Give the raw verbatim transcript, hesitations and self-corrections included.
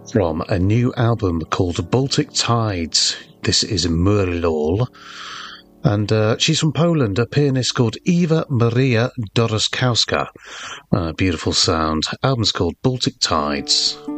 from a new album called Baltic Tides. This is Murlol. And uh, she's from Poland, a pianist called Eva Maria Doroskowska. Uh, beautiful sound. Album's called Baltic Tides.